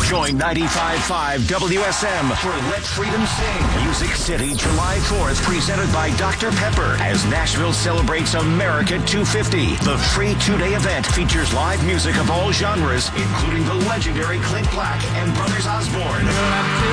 Join 95.5 WSM for Let Freedom Sing. Music City, July 4th, presented by Dr. Pepper as Nashville celebrates America 250. The free two-day event features live music of all genres, including the legendary Clint Black and Brothers Osborne.